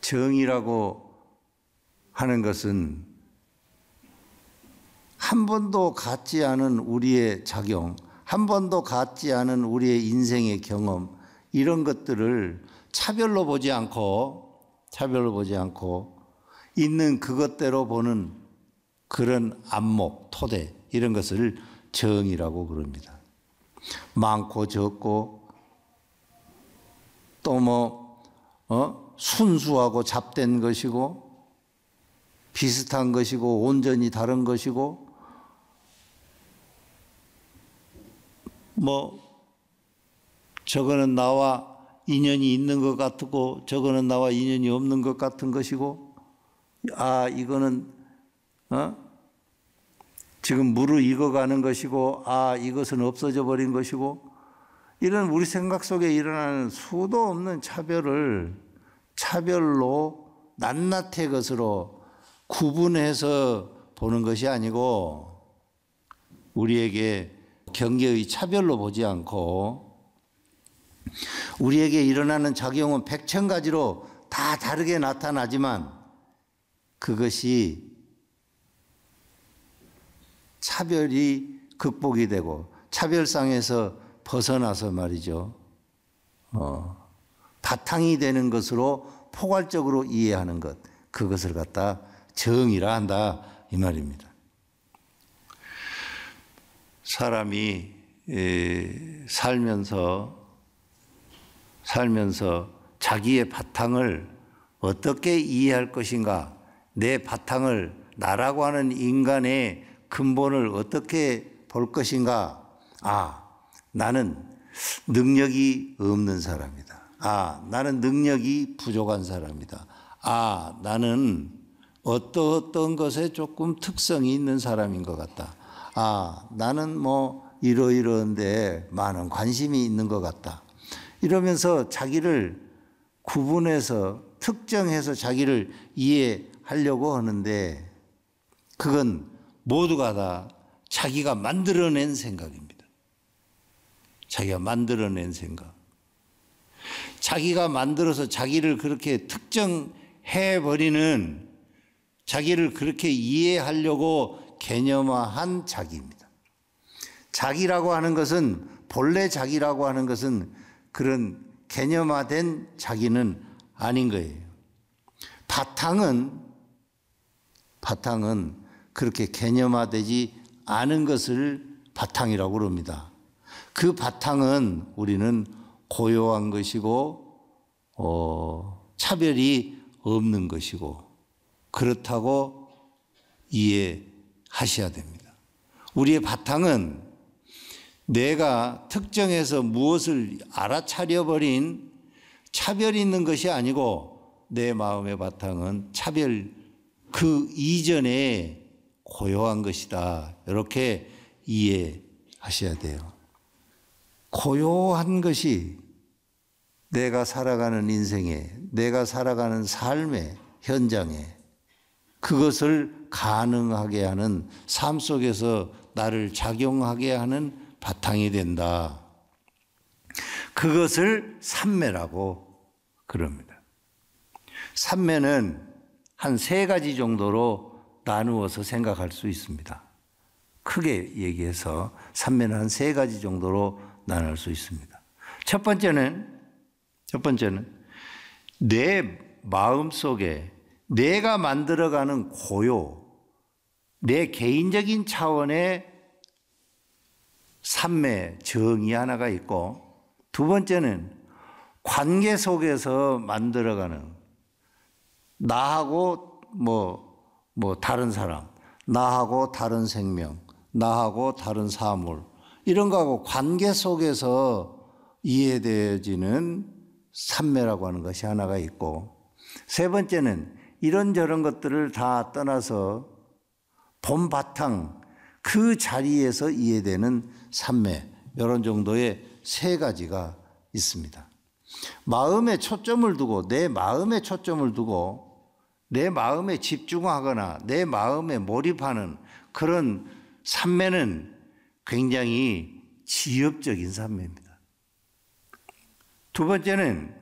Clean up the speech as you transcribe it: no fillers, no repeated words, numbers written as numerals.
정의라고 하는 것은 한 번도 갖지 않은 우리의 작용, 한 번도 갖지 않은 우리의 인생의 경험, 이런 것들을 차별로 보지 않고 있는 그것대로 보는 그런 안목, 토대, 이런 것을 정의라고 그럽니다. 많고 적고 또 순수하고 잡된 것이고 비슷한 것이고 온전히 다른 것이고 저거는 나와 인연이 있는 것 같고 저거는 나와 인연이 없는 것 같은 것이고 이거는 지금 무르익어가는 것이고 이것은 없어져 버린 것이고 이런 우리 생각 속에 일어나는 수도 없는 차별로 낱낱의 것으로 구분해서 보는 것이 아니고 우리에게 경계의 차별로 보지 않고 우리에게 일어나는 작용은 백천가지로 다 다르게 나타나지만 그것이 차별이 극복이 되고 차별상에서 벗어나서 말이죠. 바탕이 되는 것으로 포괄적으로 이해하는 것, 그것을 갖다 정의라 한다 이 말입니다. 사람이 살면서 자기의 바탕을 어떻게 이해할 것인가, 내 바탕을 나라고 하는 인간의 근본을 어떻게 볼 것인가. 나는 능력이 없는 사람이다. 나는 능력이 부족한 사람이다. 나는 어떤 것에 조금 특성이 있는 사람인 것 같다. 나는 이러이러한데 많은 관심이 있는 것 같다. 이러면서 자기를 구분해서 특정해서 자기를 이해하려고 하는데 그건 모두가 다 자기가 만들어낸 생각입니다. 자기가 만들어낸 생각. 자기가 만들어서 자기를 그렇게 특정해버리는, 자기를 그렇게 이해하려고 개념화한 자기입니다. 자기라고 하는 것은, 본래 자기라고 하는 것은 그런 개념화된 자기는 아닌 거예요. 바탕은 그렇게 개념화되지 않은 것을 바탕이라고 그럽니다. 그 바탕은 우리는 고요한 것이고 차별이 없는 것이고 그렇다고 이해하셔야 됩니다. 우리의 바탕은 내가 특정해서 무엇을 알아차려버린 차별이 있는 것이 아니고 내 마음의 바탕은 차별 그 이전에 고요한 것이다. 이렇게 이해하셔야 돼요. 고요한 것이 내가 살아가는 인생에, 내가 살아가는 삶의 현장에 그것을 가능하게 하는, 삶 속에서 나를 작용하게 하는 바탕이 된다. 그것을 삼매라고 그럽니다. 삼매는 한 3가지 정도로 나누어서 생각할 수 있습니다. 크게 얘기해서 삼매는 한 3가지 정도로 나눌 수 있습니다. 첫 번째는 내 마음 속에 내가 만들어가는 고요, 내 개인적인 차원의 삼매, 정의 하나가 있고, 두 번째는 관계 속에서 만들어가는 나하고 다른 사람, 나하고 다른 생명, 나하고 다른 사물, 이런 거하고 관계 속에서 이해되어지는 삼매라고 하는 것이 하나가 있고, 세 번째는 이런저런 것들을 다 떠나서 본 바탕, 그 자리에서 이해되는 삼매, 이런 정도의 3가지가 있습니다. 마음에 초점을 두고, 내 마음에 초점을 두고 내 마음에 집중하거나 내 마음에 몰입하는 그런 삼매는 굉장히 지엽적인 삼매입니다. 두 번째는